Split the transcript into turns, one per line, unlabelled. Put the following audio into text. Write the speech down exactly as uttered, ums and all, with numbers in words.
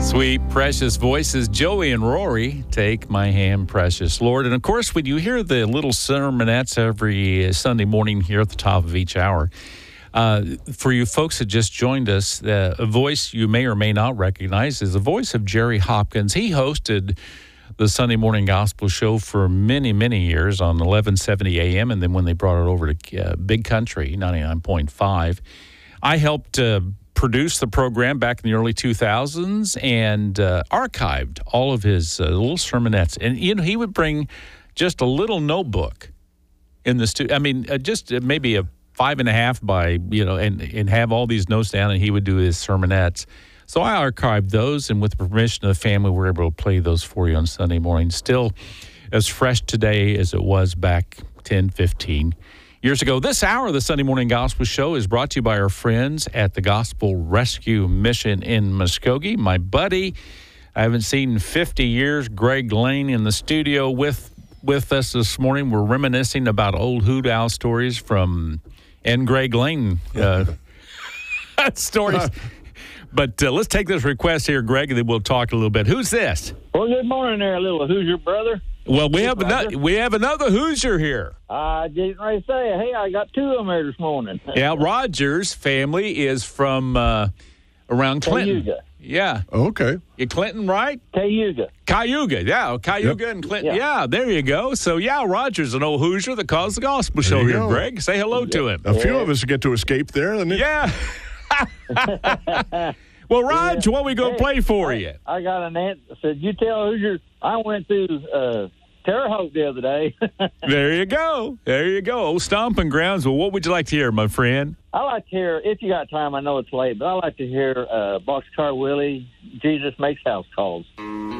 Sweet, precious voices, Joey and Rory, Take My Hand, Precious Lord. And, of course, when you hear the little sermonettes every Sunday morning here at the top of each hour, uh, for you folks that just joined us, uh, a voice you may or may not recognize is the voice of Jerry Hopkins. He hosted the Sunday Morning Gospel Show for many, many years on eleven seventy A M, and then when they brought it over to uh, Big Country, ninety-nine point five, I helped uh, produced the program back in the early two thousands and uh, archived all of his uh, little sermonettes. And, you know, he would bring just a little notebook in the studio. I mean, uh, just uh, maybe a five and a half by, you know, and, and have all these notes down, and he would do his sermonettes. So I archived those, and with the permission of the family, we were able to play those for you on Sunday morning. Still as fresh today as it was back ten, fifteen years ago. This hour of the Sunday Morning Gospel Show is brought to you by our friends at the Gospel Rescue Mission in Muskogee. My buddy, I haven't seen in fifty years, Greg Lane, in the studio with with us this morning. We're reminiscing about old hoot owl stories from and Greg Lane uh, stories. But uh, let's take this request here, Greg, and then we'll talk a little bit. Who's this?
Well, good morning there, little Hoosier brother.
Well, we have another, we have another Hoosier here.
I didn't really say, hey, I got two of them here this morning.
Yeah, Roger's family is from uh, around Clinton.
Cayuga.
Yeah.
Okay.
You Clinton, right?
Cayuga.
Cayuga, yeah. Cayuga
Yep.
and Clinton. Yeah.
Yeah.
there you go. So, yeah, Roger's an old Hoosier that calls the gospel show
you
here,
go.
Greg. Say hello to him.
A few of us get to escape there. And it,
Yeah. Well, Rog,
Yeah.
what we going to
Hey,
play for
I,
you?
I got an aunt that said, you tell Hoosier, I went through uh, Terre Haute the other day.
There you go. There you go. Old stomping grounds. Well, what would you like to hear, my friend?
I like to hear, if you got time, I know it's late, but I like to hear uh, Boxcar Willie, Jesus Makes House Calls.